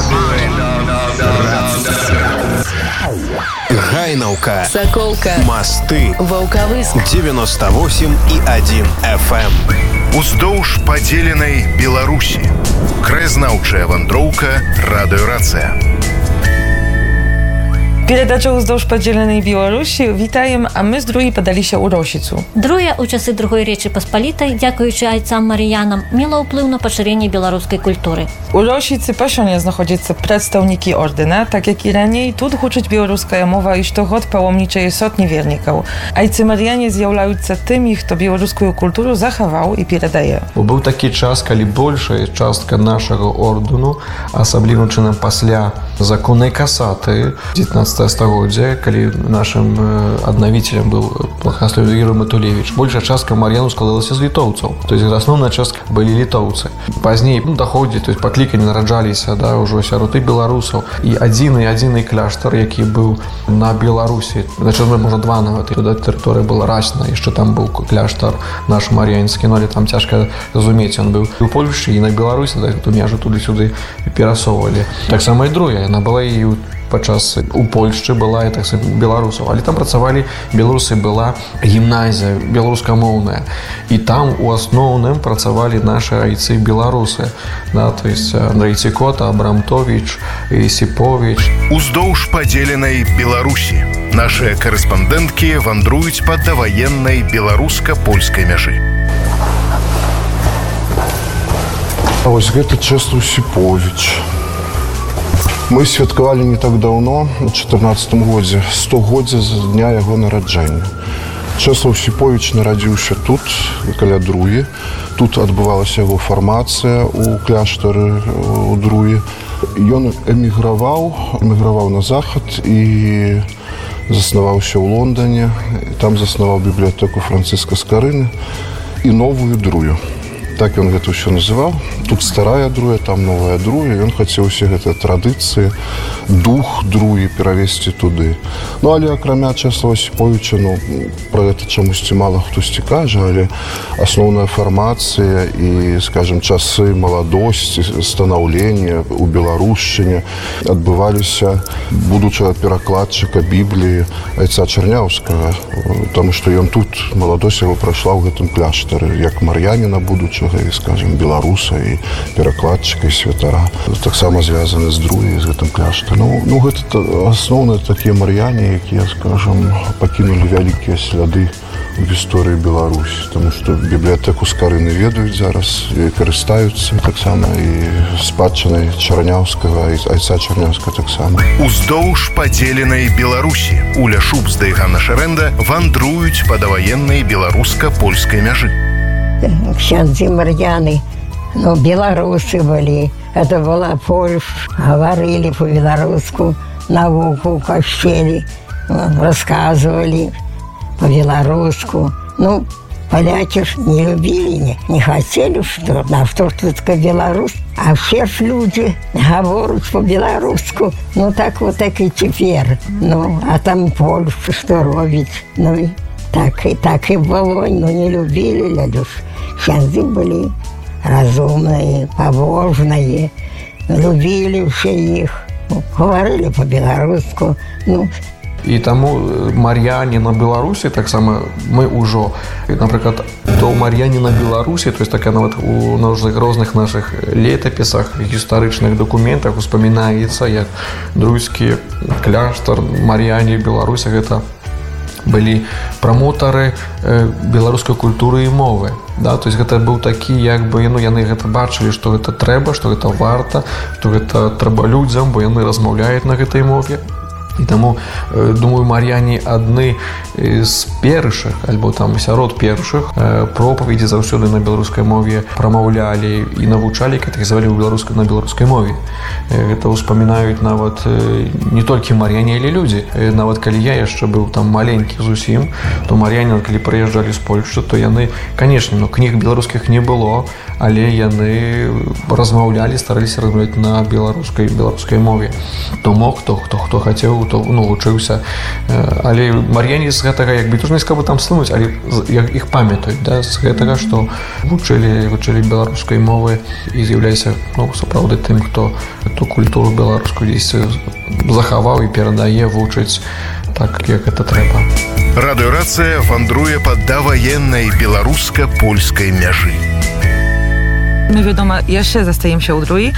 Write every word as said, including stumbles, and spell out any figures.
Гайнаўка, Саколка, Масты, Ваўкавыск, девяносто восемь и один эф эм. Уздоўж падзеленай Беларусі. Краязнаўчая вандроўка радыёрацыя. Передача «Уздовж подзеленой Беларусі». Вітаем, а ми з другі падаліся ў Росіцу. Друе ў часы другой Речы Паспалітай, дзякуючы айцам Марыянам, мела ўплыў на пашырэнне беларускай культуры. У Росіцы па сёння знаходзяцца прадстаўнікі ордэна, так як і раней, тут гучыць беларуская мова і штогод паломнічае сотні вернікаў. Айцы Марыяне з'яўляюцца тымі, хто беларускую культуру захаваў і перадае. Быў такі час, калі большая частка нашага ордэну, асаблівым чынам пасля законнай касаты дзевятнадцатага стагоддзя, калі нашым аднавіцелем быў плахаслаў Юрый Матулевіч, большая частка мар'янаў складалася з літоўцаў. То есть асноўная частка былі літоўцы. Пазней ну, даходзі, то есть пакліканні нараджаліся да, ўжо сярод і беларусаў. І адзіны адзіны кляштар, які быў на Беларусі, значит, можа два нават, туды тэрыторыя была рачная, яшчэ там быў кляштар наш мар'янскі, но але там цяжка зразумець, ён быў у Польшчы і на Беларусі, да, то мяжу туды-сюды перасоўвалі. Таксама і другая, яна была і падчас у Польшчы была і так беларусаў, але там працавалі беларусы, была гімназія беларускамоўная, і там у асноўным працавалі нашы айцы беларусы, да, то есть Андрей Цікота, Абрамтович, Ісіпович. Уздоўж падзеленай Беларусі. Нашыя карэспандэнткі вандруюць па даваеннай беларуска-польскай мяжы. А вось гэта Чэслаў Сіповіч. Мы святкавалі не так даўно, у чатырнаццатым годзе, стагоддзя з дня яго нараджэння. Чэслаў Сіповіч нарадзіўся тут, каля Друі. Тут адбывалася яго фармацыя ў кляштары ў Друі. Ён эміграваў, эміграваў на захад і заснаваўся ў Лондане. Там заснаваў бібліятэку Францыска Скарыны і новую Друю. Так ён гэта ўсё называў. Тут старая Друя, там новая Друя. Ён хацеў усе гэтыя традыцыі, дух Друі перавесці туды. Ну, але акрамя Чэслава Сіповіча, ну, пра гэта чамусьці мала хтосьці кажа, але асноўная фармацыя і, скажем, часы маладосці, станаўлення ў беларушчыне адбываліся будучага перакладчыка Бібліі айца Чарняўскага, таму што ён тут, маладосць яго прайшла ў гэтым кляштары, як мар'яніна будучага, і, скажем, беларуса і перакладчыка і святара. Таксама звязаны з Друі, з гэтым кляштарам. Ну, ну гэта асноўныя такія мар'яне, якія, скажем, пакінулі вялікія сляды в гісторыі Беларусі, таму што бібліятэку Скарыны ведаюць зараз і карыстаюцца таксама і спадчынай Чарняўскага, і айца Чарняўскага таксама. Уздоўж падзеленай Беларусі. Уля Шубзда і Ганна Шарэнда вандруюць па даваеннай беларуска-польскай мяжы. Ксяндзі Мар'яны, ну, беларусы былі. Это была Польша, говорили по-белоруску, науку в кощеле, рассказывали по-белоруску. Ну, поляки ж не любили, не, не хотели, что, на что только белорус. А все ж люди говорят по-белоруску. Ну, так вот, так и теперь. Ну, а там Польша что робить? Ну, и так, и так и было, но не любили люди. Ксяндзы были разумные, побожные, любили все их, говорили по-белоруску. Ну. І таму мар'яне на Беларусі таксама мы ўжо, напрыклад, то мар'яне на Беларусі, то есть так нават у розных нашых летапісах, гістарычных дакументах успамінаецца, як друйскі кляштар, мар'яне Беларусі, гэта былі прамотары беларускай культуры і мовы. Да? То есть гэта быў такі, як бы, ну, яны гэта бачылі, што гэта трэба, што гэта варта, што гэта трэба людзям, бо яны размаўляюць на гэтай мове. І таму, думаю, мар'яне адны з першых, альбо там сярод першых пропаведзі заўсёды на беларускай мове прамаўлялі і навучалі, катэгізавалі ў беларускай на беларускай мове. Гэта ўспамінаюць нават не толькі мар'яне, але людзі. Нават калі я яшчэ быў там маленькі зусім, то мар'яне, калі прыязджалі з Польшчы, то яны, канешне, ну, кніг беларускіх не было, але яны размаўлялі, стараліся размаўляць на беларускай беларускай мове. То мог, хто хто хто хацеў хто ну, вучыўся. Але мар'яне з гэтага, як бы, тоже не сказаў бы там слынуць, але іх памятаюць, да, з гэтага, што вучылі, вучылі беларускай мовы і з'яўляюся, ну, сапраўды тым, хто эту культуру беларускую дзесьці захаваў і перадае, вучыць так, як гэта трэба. Радыёрацыя вандруе па даваеннай беларуска-польскай мяжы. My wiadomo, jeszcze zostajemy się u drugi,